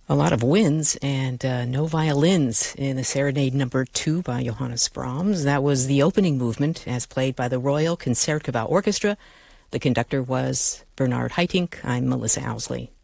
A lot of winds and no violins in the Serenade Number 2 by Johannes Brahms. That was the opening movement as played by the Royal Concertgebouw Orchestra. The conductor was Bernard Haitink. I'm Melissa Owsley.